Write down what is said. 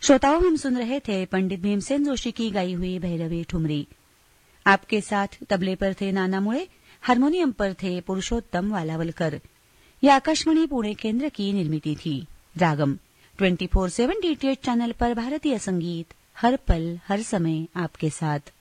श्रोताओं, हम सुन रहे थे पंडित भीमसेन जोशी की गाई हुई भैरवी ठुमरी। आपके साथ तबले पर थे नाना मुळे, हारमोनियम पर थे पुरुषोत्तम वालावलकर। यह आकाशवाणी पुणे केंद्र की निर्मिती थी। रागम 24/7 DTH चैनल पर भारतीय संगीत हर पल हर समय आपके साथ।